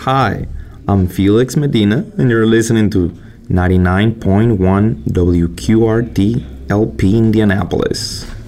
Hi, I'm Felix Medina, and you're listening to 99.1 WQRT LP Indianapolis.